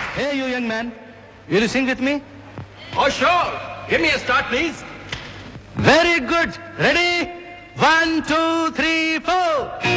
Hey, you young man. Will you sing with me? Oh, sure. Give me a start, please. Very good. Ready? 1, 2, 3, 4.